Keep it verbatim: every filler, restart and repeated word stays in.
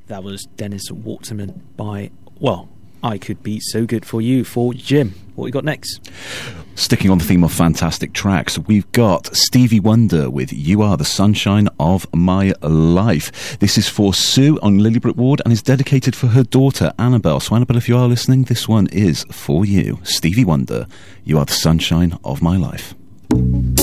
That was Dennis Waterman by, well, I Could Be So Good For You for Jim. What we got next? Sticking on the theme of fantastic tracks, we've got Stevie Wonder with You Are the Sunshine of My Life. This is for Sue on Lilybrook Ward and is dedicated for her daughter Annabelle. So Annabelle, if you are listening, this one is for you. Stevie Wonder, You Are the Sunshine of My Life.